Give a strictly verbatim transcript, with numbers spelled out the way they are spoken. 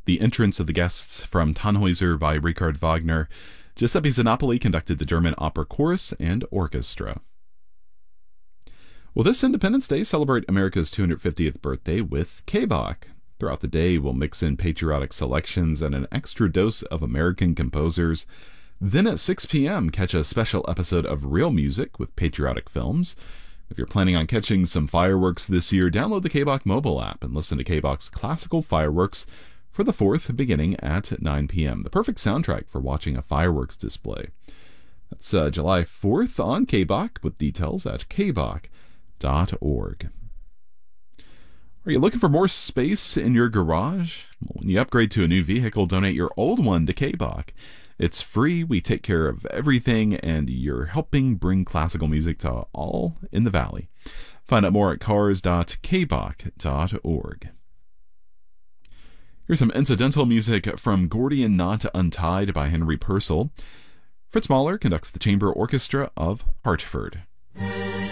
The entrance of the guests from Tannhäuser by Richard Wagner. Giuseppe Zanopoli conducted the German opera chorus and orchestra. Well, this Independence Day, celebrate America's two hundred fiftieth birthday with K-Bach. Throughout the day, we'll mix in patriotic selections and an extra dose of American composers. Then at six p.m., catch a special episode of Real Music with patriotic films. If you're planning on catching some fireworks this year, download the K-Bach mobile app and listen to K-Bach's classical fireworks for the fourth, beginning at nine p.m. The perfect soundtrack for watching a fireworks display. That's uh, July fourth on K-Bach, with details at k bach dot org. Are you looking for more space in your garage? Well, when you upgrade to a new vehicle, donate your old one to K-Bach. It's free, we take care of everything, and you're helping bring classical music to all in the valley. Find out more at cars dot k bach dot org. Here's some incidental music from Gordian Knot Untied by Henry Purcell. Fritz Mahler conducts the Chamber Orchestra of Hartford.